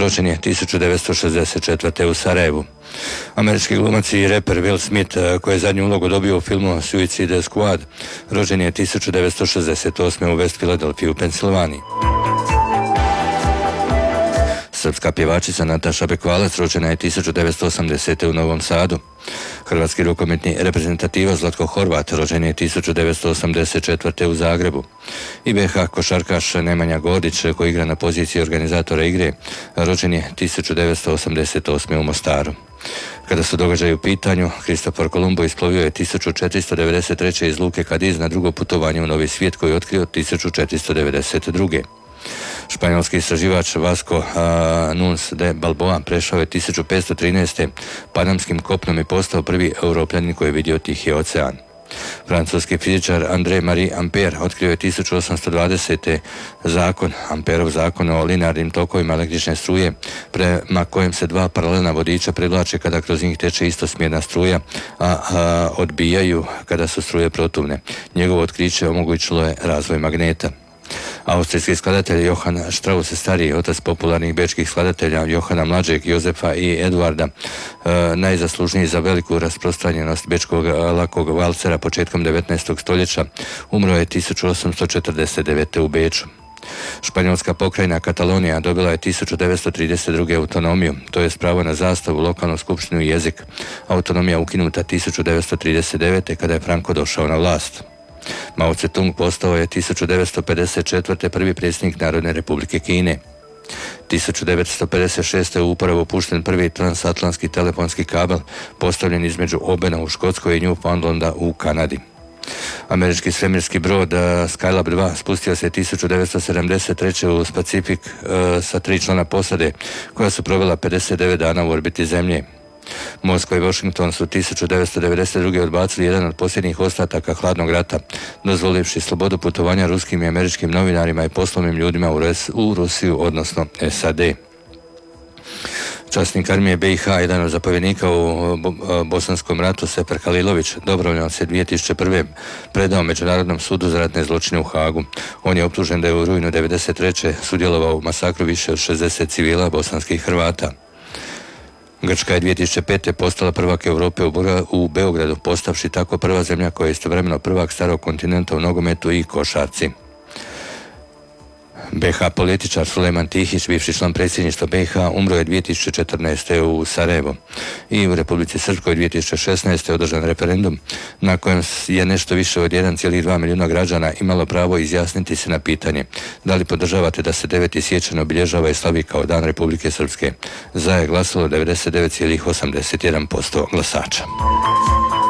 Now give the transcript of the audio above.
rođen je 1964. u Sarajevu. Američki glumac i reper Will Smith, koji je zadnju ulogu dobio u filmu Suicide Squad, rođen je 1968. u West Philadelphia u Pensilvaniji. Srpska pjevačica Nataša Bekvalac rođena je 1980. u Novom Sadu. Hrvatski rukometni reprezentativac Zlatko Horvat rođen je 1984. u Zagrebu. I BiH košarkaš Nemanja Godić, koji igra na poziciji organizatora igre, rođen je 1988. u Mostaru. Kada su događaji u pitanju, Kristofor Kolumbo isplovio je 1493. iz luke Kadiz na drugo putovanje u Novi svijet koji je otkrio 1492. Španjolski istraživač Vasco Nunes de Balboa prešao je 1513. panamskim kopnom i postao prvi Europljanin koji je vidio Tihi ocean. Francuski fizičar André Marie Ampère otkrio je 1820. Amperov zakon o linearnim tokovima električne struje, prema kojem se dva paralelna vodiča privlače kada kroz njih teče istosmjerna struja, a odbijaju kada su struje protuvne. Njegovo otkriće omogućilo je razvoj magneta. Austrijski skladatelj Johann Strauss stariji, otac popularnih bečkih skladatelja Johana Mlađeg, Jozefa i Eduarda, najzaslužniji za veliku rasprostranjenost bečkog lakog valcera početkom 19. stoljeća, umro je 1849. u Beču. Španjolska pokrajina Katalonija dobila je 1932. autonomiju, to je pravo na zastavu, lokalnu skupštinu i jezik. Autonomija ukinuta 1939. kada je Franco došao na vlast. Mao Tse-tung postao je 1954. prvi predsjednik Narodne republike Kine. 1956. u uporabu pušten prvi transatlantski telefonski kabel postavljen između Obena u Škotskoj i Newfoundlanda u Kanadi. Američki svemirski brod Skylab 2 spustio se 1973. uz Pacifik sa 3 člana posade koja su provela 59 dana u orbiti Zemlje. Moskva i Washington su 1992. odbacili jedan od posljednjih ostataka hladnog rata, dozvolivši slobodu putovanja ruskim i američkim novinarima i poslovnim ljudima u Rusiju, odnosno SAD. Časnik armije BiH, jedan od zapovjednika u Bosanskom ratu, Sefer Halilović, dobrovoljno se 2001. predao Međunarodnom sudu za ratne zločine u Hagu. On je optužen da je u rujnu 1993. sudjelovao u masakru više od 60 civila bosanskih Hrvata. Grčka je 2005. postala prvak Europe u Beogradu, postavši tako prva zemlja koja je istovremeno prvak starog kontinenta u nogometu i košarci. BiH političar Sulejman Tihić, bivši član predsjedništva BiH, umro je 2014. u Sarajevu. I u Republici Srpskoj 2016. održan referendum na kojem je nešto više od 1,2 milijuna građana imalo pravo izjasniti se na pitanje da li podržavate da se 9. siječanj obilježava i slavi kao Dan Republike Srpske. Za je glasalo 99,81% glasača.